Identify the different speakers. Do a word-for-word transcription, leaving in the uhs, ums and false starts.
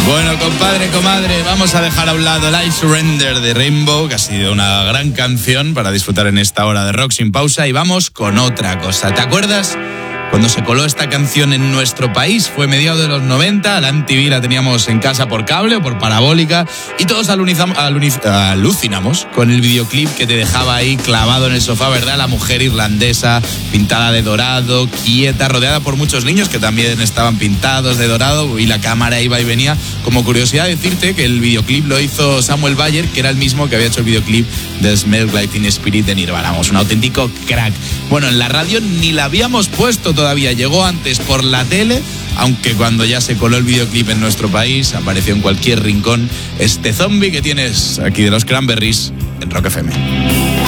Speaker 1: Bueno, compadre, comadre, vamos a dejar a un lado el I Surrender de Rainbow, que ha sido una gran canción para disfrutar en esta hora de rock sin pausa, y vamos con otra cosa. ¿Te acuerdas cuando se coló esta canción en nuestro país? Fue mediados de los noventa, la M T V la teníamos en casa por cable o por parabólica, y todos alunizam, aluniz, alucinamos con el videoclip que te dejaba ahí clavado en el sofá, ¿verdad? La mujer irlandesa, pintada de dorado, quieta, rodeada por muchos niños que también estaban pintados de dorado, y la cámara iba y venía. Como curiosidad decirte que el videoclip lo hizo Samuel Bayer, que era el mismo que había hecho el videoclip de Smells Like Teen Spirit de Nirvana. Vamos, un auténtico crack. Bueno, en la radio ni la habíamos puesto todavía, llegó antes por la tele, aunque cuando ya se coló el videoclip en nuestro país, apareció en cualquier rincón este zombie que tienes aquí de los Cranberries en Rock F M.